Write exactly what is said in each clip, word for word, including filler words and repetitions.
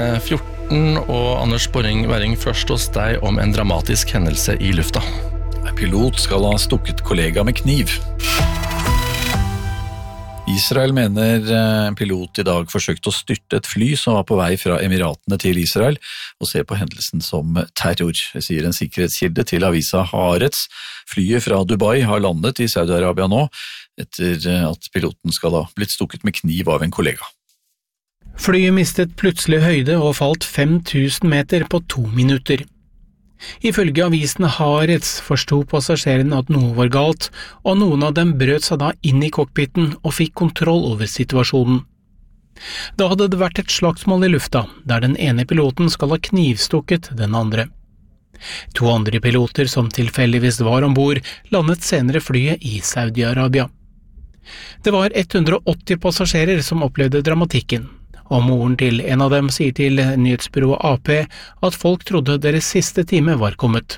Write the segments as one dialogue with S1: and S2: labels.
S1: fjorten og Anders Borring Werring, først hos deg om en dramatisk hendelse i lufta.
S2: En pilot skal ha stukket kollega med kniv. Israel mener en pilot i dag forsøkte å styrte et fly som var på vei fra Emiratene til Israel, og ser på hendelsen som terror, sier en sikkerhetskilde til avisa Haaretz. Flyet fra Dubai har landet i Saudi-Arabia nå, etter at piloten skal ha blitt stukket med kniv av en kollega.
S3: Flyet mistet plutselig høyde og falt fem tusen meter på to minutter. Ifølge avisen Haaretz forsto passasjerene at noe var galt, og noen av dem brøt seg da inn i cockpiten og fikk kontroll over situasjonen. Da hadde det vært et slagsmål i lufta, der den ene piloten skal ha knivstukket den andre. To andre piloter som tilfeldigvis var ombord, landet senere flyet i Saudi-Arabia. Det var hundre og åtti passasjerer som opplevde dramatikken, og moren til en av dem sier til nyhetsbyrået A P at folk trodde deres siste time var kommet.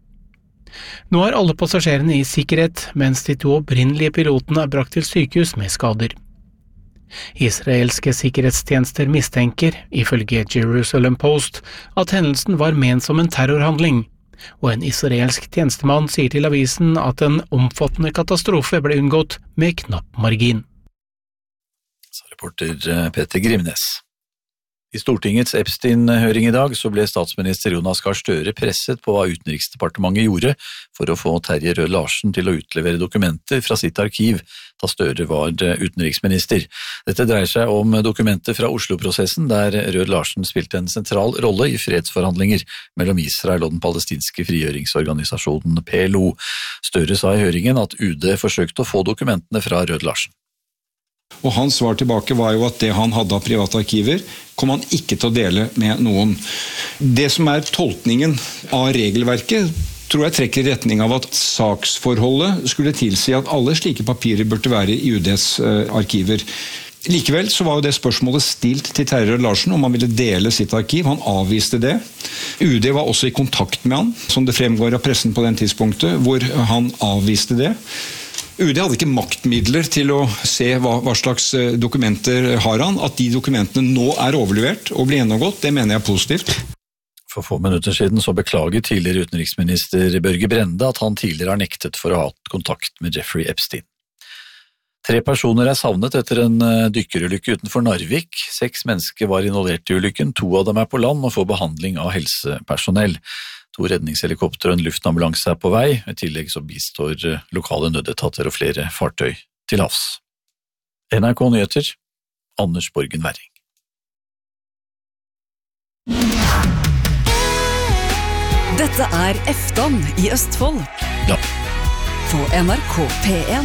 S3: Nå er alle passasjerene i sikkerhet, mens de to opprinnelige pilotene er brakt til sykehus med skader. Israelske sikkerhetstjenester mistenker, ifølge Jerusalem Post, at hendelsen var ment som en terrorhandling, og en israelsk tjenestemann sier til avisen at en omfattende katastrofe ble unngått med knapp margin.
S2: Reporter Peter Grimnes. I Stortingets Epstein-høring i dag så ble statsminister Jonas Gahr Støre presset på hva Utenriksdepartementet gjorde for å få Terje Rød-Larsen til å utlevere dokumenter fra sitt arkiv da Støre var utenriksminister. Dette dreier seg om dokumenter fra Oslo-prosessen der Rød-Larsen spilte en sentral rolle i fredsforhandlinger mellom Israel og den palestinske frigjøringsorganisasjonen P L O. Støre sa i høringen at U D forsøkte å få dokumentene fra Rød-Larsen.
S4: Og hans svar tilbake var jo at det han hadde av private arkiver, kom han ikke til å dele med noen. Det som er tolkningen av regelverket, tror jeg trekker i retning av at saksforholdet skulle tilsi at alle slike papirer burde være i U D's arkiver. Likevel så var jo det spørsmålet stilt til Terje Rød-Larsen om han ville dele sitt arkiv. Han avviste det. U D var også i kontakt med han, som det fremgår av pressen på den tidspunktet, hvor han avviste det. U D hadde ikke maktmidler til å se hva, hva slags dokumenter har han. At de dokumentene nå er overlevert og blir gjennomgått, det mener jeg er positivt.
S2: For få minutter siden så beklaget tidligere utenriksminister Børge Brende at han tidligere har nektet for å ha hatt kontakt med Jeffrey Epstein. Tre personer er savnet etter en dykkerulykke utenfor Narvik. Seks mennesker var involvert i ulykken, to av dem er på land og får behandling av helsepersonell. To redningshelikopter og en luftambulanse er på vei. I tillegg så bistår lokale nødetater og flere fartøy til havs. N R K Nyheter, Anders Borgen Werring.
S5: Dette er Efton i Østfold.
S2: Ja.
S5: På N R K P en.